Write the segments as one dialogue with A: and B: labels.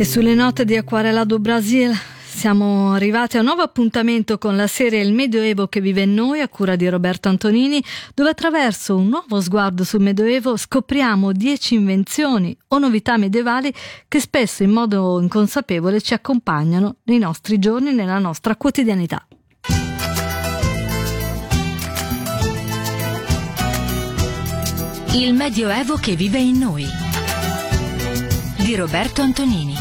A: E sulle note di Acquarela do Brasil siamo arrivati a un nuovo appuntamento con la serie Il Medioevo che vive in noi, a cura di Roberto Antonini, dove attraverso un nuovo sguardo sul Medioevo scopriamo 10 invenzioni o novità medievali che spesso in modo inconsapevole ci accompagnano nei nostri giorni, nella nostra quotidianità.
B: Il Medioevo che vive in noi di Roberto Antonini.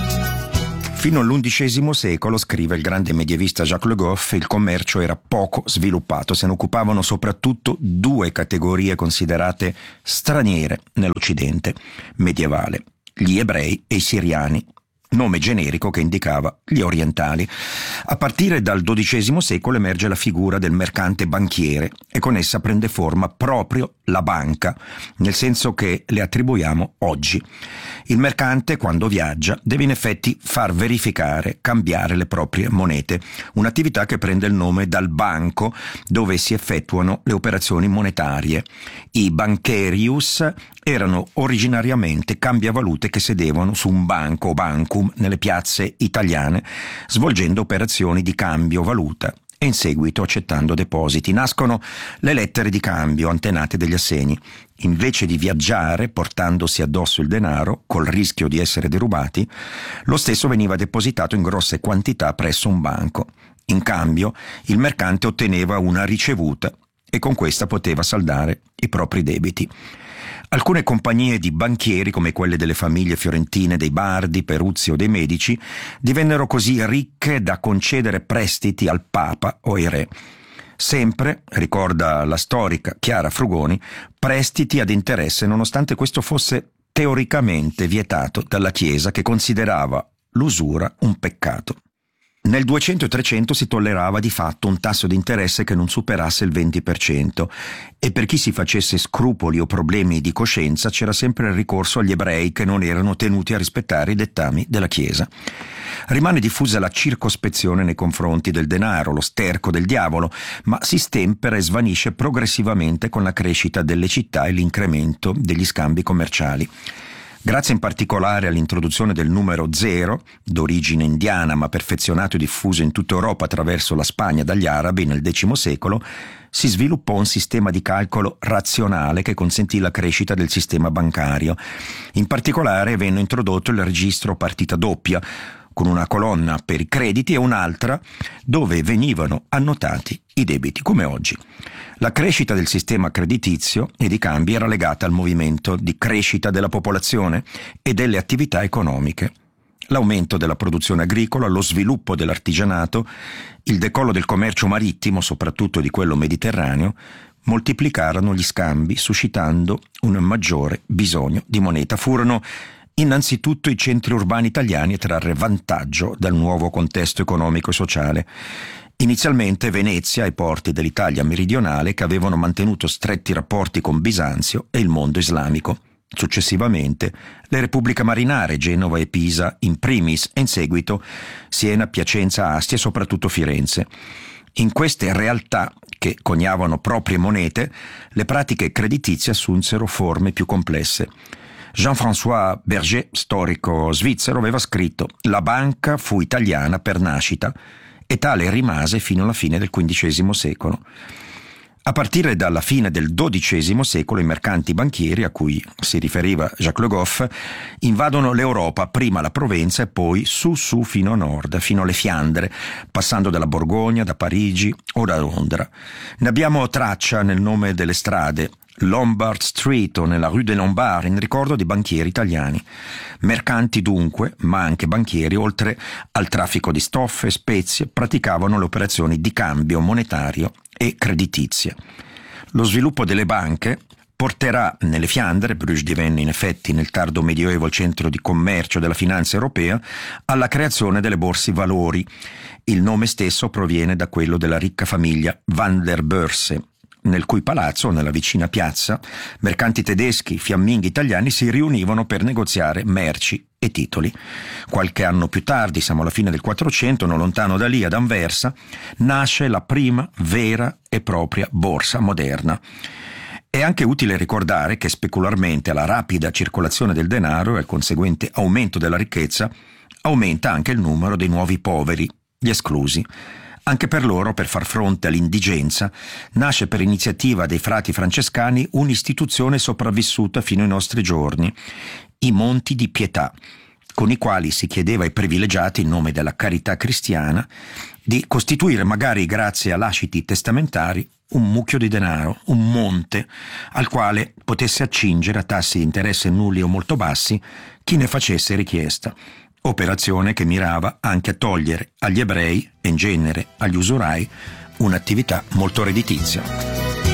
C: Fino all'undicesimo secolo, scrive il grande medievista Jacques Le Goff, il commercio era poco sviluppato, se ne occupavano soprattutto due categorie considerate straniere nell'Occidente medievale, gli ebrei e i siriani, nome generico che indicava gli orientali. A partire dal XII secolo emerge la figura del mercante banchiere e con essa prende forma proprio la banca, nel senso che le attribuiamo oggi. Il mercante, quando viaggia, deve in effetti far verificare, cambiare le proprie monete, un'attività che prende il nome dal banco dove si effettuano le operazioni monetarie. I bancherius erano originariamente cambiavalute che sedevano su un banco o bancum nelle piazze italiane, svolgendo operazioni di cambio valuta e in seguito accettando depositi. Nascono le lettere di cambio antenate degli assegni. Invece di viaggiare portandosi addosso il denaro, col rischio di essere derubati, lo stesso veniva depositato in grosse quantità presso un banco. In cambio, il mercante otteneva una ricevuta e con questa poteva saldare i propri debiti. Alcune compagnie di banchieri, come quelle delle famiglie fiorentine dei Bardi, Peruzzi o dei Medici, divennero così ricche da concedere prestiti al Papa o ai re. Sempre, ricorda la storica Chiara Frugoni, prestiti ad interesse, nonostante questo fosse teoricamente vietato dalla Chiesa, che considerava l'usura un peccato. Nel 200 e 300 si tollerava di fatto un tasso di interesse che non superasse il 20% e per chi si facesse scrupoli o problemi di coscienza c'era sempre il ricorso agli ebrei che non erano tenuti a rispettare i dettami della Chiesa. Rimane diffusa la circospezione nei confronti del denaro, lo sterco del diavolo, ma si stempera e svanisce progressivamente con la crescita delle città e l'incremento degli scambi commerciali. Grazie in particolare all'introduzione del numero 0, d'origine indiana ma perfezionato e diffuso in tutta Europa attraverso la Spagna dagli arabi nel X secolo, si sviluppò un sistema di calcolo razionale che consentì la crescita del sistema bancario. In particolare venne introdotto il registro partita doppia, con una colonna per i crediti e un'altra dove venivano annotati i debiti, come oggi. La crescita del sistema creditizio e di cambi era legata al movimento di crescita della popolazione e delle attività economiche. L'aumento della produzione agricola, lo sviluppo dell'artigianato, il decollo del commercio marittimo, soprattutto di quello mediterraneo, moltiplicarono gli scambi, suscitando un maggiore bisogno di moneta. Furono innanzitutto i centri urbani italiani a trarre vantaggio dal nuovo contesto economico e sociale. Inizialmente Venezia e porti dell'Italia meridionale che avevano mantenuto stretti rapporti con Bisanzio e il mondo islamico. Successivamente le repubbliche marinare, Genova e Pisa in primis, e in seguito Siena, Piacenza, Asti e soprattutto Firenze. In queste realtà, che coniavano proprie monete, le pratiche creditizie assunsero forme più complesse. Jean-François Berger, storico svizzero, aveva scritto: «La banca fu italiana per nascita e tale rimase fino alla fine del XV secolo». A partire dalla fine del XII secolo i mercanti banchieri, a cui si riferiva Jacques Le Goff, invadono l'Europa, prima la Provenza e poi su fino a nord, fino alle Fiandre, passando dalla Borgogna, da Parigi o da Londra. Ne abbiamo traccia nel nome delle strade, Lombard Street o nella Rue des Lombards, in ricordo di banchieri italiani. Mercanti dunque, ma anche banchieri, oltre al traffico di stoffe e spezie, praticavano le operazioni di cambio monetario e creditizie. Lo sviluppo delle banche porterà nelle Fiandre, Bruges divenne in effetti nel tardo Medioevo il centro di commercio della finanza europea, alla creazione delle borse valori. Il nome stesso proviene da quello della ricca famiglia Van der Börse, nel cui palazzo, nella vicina piazza, mercanti tedeschi, fiamminghi, italiani si riunivano per negoziare merci e titoli. Qualche anno più tardi, siamo alla fine del 400, non lontano da lì, ad Anversa, nasce la prima vera e propria borsa moderna. È anche utile ricordare che specularmente alla rapida circolazione del denaro e al conseguente aumento della ricchezza Aumenta anche il numero dei nuovi poveri, gli esclusi. Anche per loro, per far fronte all'indigenza, nasce per iniziativa dei frati francescani un'istituzione sopravvissuta fino ai nostri giorni, i Monti di Pietà, con i quali si chiedeva ai privilegiati, in nome della carità cristiana, di costituire, magari grazie a lasciti testamentari, un mucchio di denaro, un monte, al quale potesse accingere a tassi di interesse nulli o molto bassi chi ne facesse richiesta. Operazione che mirava anche a togliere agli ebrei, e in genere agli usurai, un'attività molto redditizia.